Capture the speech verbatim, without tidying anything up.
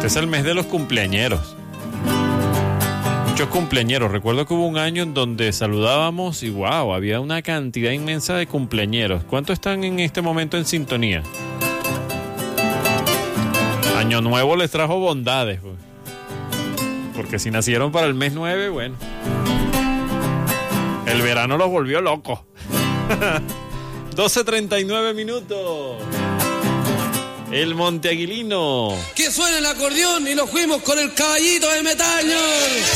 Este es el mes de los cumpleañeros. Muchos cumpleañeros. Recuerdo que hubo un año en donde saludábamos y wow, había una cantidad inmensa de cumpleañeros. ¿Cuántos están en este momento en sintonía? Año Nuevo les trajo bondades, pues. Porque si nacieron para el mes nueve, bueno. El verano los volvió locos. doce treinta y nueve minutos. El Monteaguilino. Que suene el acordeón y nos fuimos con el caballito de Metaño.